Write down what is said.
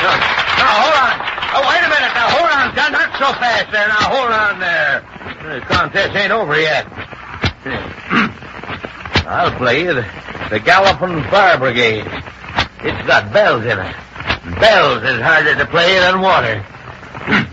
Now, hold on. Oh, wait a minute. Now, hold on, John. Not so fast there. Now, hold on there. The contest ain't over yet. I'll play you the Galloping Fire Brigade. It's got bells in it. Bells is harder to play than water.